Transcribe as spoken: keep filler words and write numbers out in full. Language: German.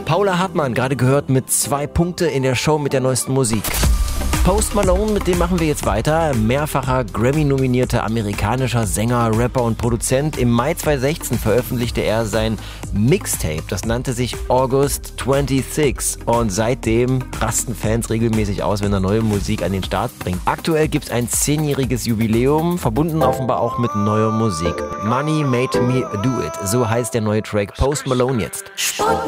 Paula Hartmann, gerade gehört, mit zwei Punkte in der Show mit der neuesten Musik. Post Malone, mit dem machen wir jetzt weiter. Mehrfacher Grammy-nominierter amerikanischer Sänger, Rapper und Produzent. Im Mai zweitausendsechzehn veröffentlichte er sein Mixtape. Das nannte sich August sechsundzwanzig. Und seitdem rasten Fans regelmäßig aus, wenn er neue Musik an den Start bringt. Aktuell gibt es ein zehnjähriges Jubiläum, verbunden offenbar auch mit neuer Musik. Money Made Me Do It. So heißt der neue Track Post Malone jetzt. Sport